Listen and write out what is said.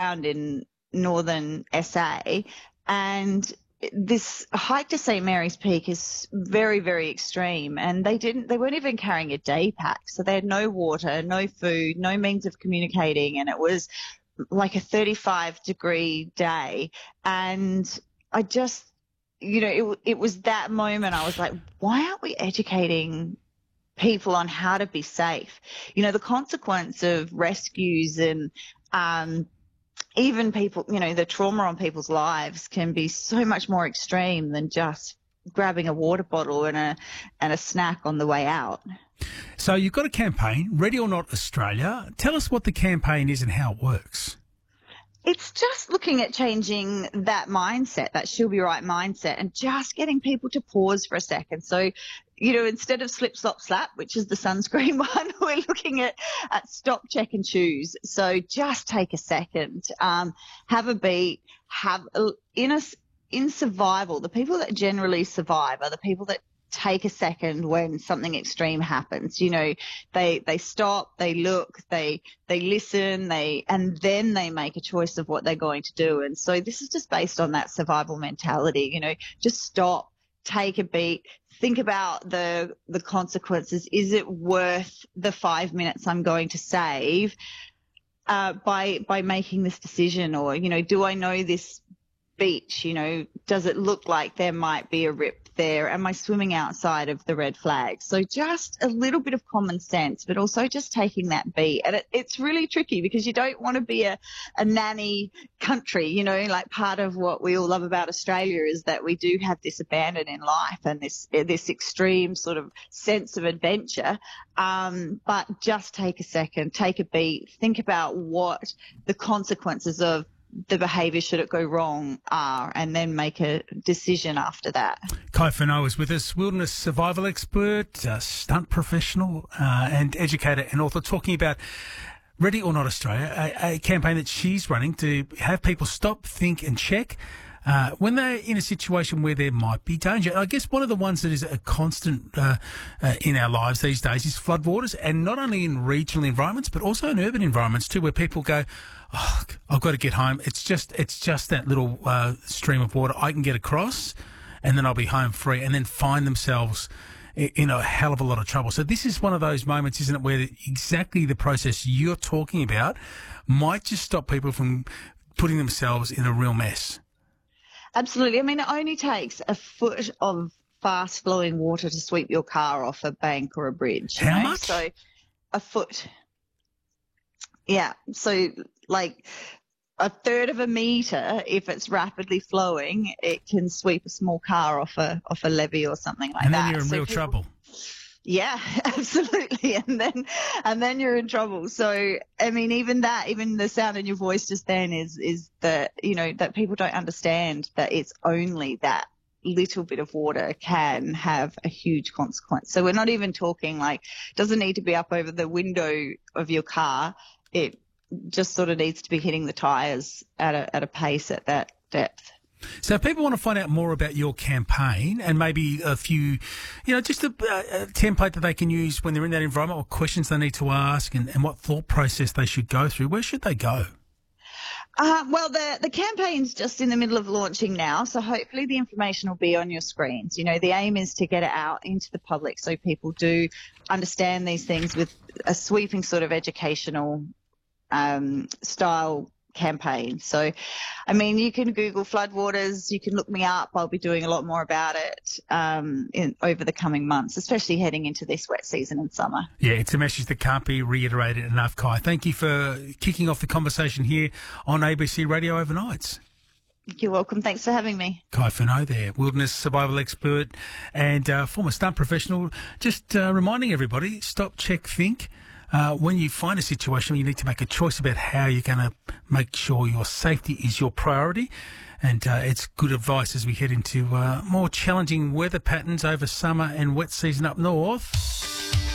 found in northern SA, and this hike to St Mary's Peak is very, very extreme, and they weren't even carrying a day pack, so they had no water, no food, no means of communicating, and it was like a 35-degree day. And I just, it was that moment I was like, why aren't we educating people on how to be safe? The consequence of rescues and even people, the trauma on people's lives can be so much more extreme than just grabbing a water bottle and a snack on the way out. So you've got a campaign, Ready or Not Australia. Tell us what the campaign is and how it works. It's just looking at changing that mindset, that she'll be right mindset, and just getting people to pause for a second. So, instead of slip, slop, slap, which is the sunscreen one, we're looking at stop, check and choose. So just take a second, have a beat, in survival, the people that generally survive are the people that take a second when something extreme happens. They stop, they look, they listen, and then they make a choice of what they're going to do. And so this is just based on that survival mentality. Just stop, take a beat, think about the consequences. Is it worth the 5 minutes I'm going to save by making this decision? Or, do I know this beach? Does it look like there might be a rip there? Am I swimming outside of the red flag? So just a little bit of common sense, but also just taking that beat. And it's really tricky because you don't want to be a nanny country. Like part of what we all love about Australia is that we do have this abandon in life and this extreme sort of sense of adventure. But just take a second, take a beat, think about what the consequences of the behaviour should it go wrong are, and then make a decision after that. Kai Furneaux is with us, wilderness survival expert, stunt professional and educator and author, talking about Ready or Not Australia, a campaign that she's running to have people stop, think and check when they're in a situation where there might be danger. I guess one of the ones that is a constant in our lives these days is floodwaters, and not only in regional environments but also in urban environments too, where people go, oh, I've got to get home. It's just that little stream of water I can get across, and then I'll be home free, and then find themselves in a hell of a lot of trouble. So this is one of those moments, isn't it, where exactly the process you're talking about might just stop people from putting themselves in a real mess. Absolutely. I mean, it only takes a foot of fast-flowing water to sweep your car off a bank or a bridge. How much? So a foot. Yeah. So like a third of a metre, if it's rapidly flowing, it can sweep a small car off a levee or something like that. And then you're in real trouble. Yeah, absolutely. And then you're in trouble. So, I mean, even the sound in your voice just then is that, that people don't understand that it's only that little bit of water can have a huge consequence. So we're not even talking like, doesn't need to be up over the window of your car. It just sort of needs to be hitting the tyres at a pace at that depth. So if people want to find out more about your campaign and maybe a few, just a template that they can use when they're in that environment, what questions they need to ask and what thought process they should go through, where should they go? Well, the campaign's just in the middle of launching now, so hopefully the information will be on your screens. The aim is to get it out into the public so people do understand these things with a sweeping sort of educational style campaign. So, I mean, you can Google floodwaters, you can look me up. I'll be doing a lot more about it over the coming months, especially heading into this wet season and summer. Yeah, it's a message that can't be reiterated enough, Kai. Thank you for kicking off the conversation here on ABC Radio Overnights. You're welcome. Thanks for having me. Kai Furneaux there, wilderness survival expert and former stunt professional. Just reminding everybody, stop, check, think. When you find a situation, you need to make a choice about how you're going to make sure your safety is your priority. And it's good advice as we head into more challenging weather patterns over summer and wet season up north.